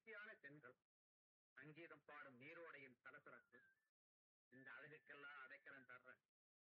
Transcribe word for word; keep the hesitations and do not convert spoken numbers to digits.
குளிர்ச்சியான தென்றல், சங்கீதம் பாடும் நீரோடையின் சலசலப்பு, இந்த அழகுக்கெல்லாம் அடைக்கலம் தர்ற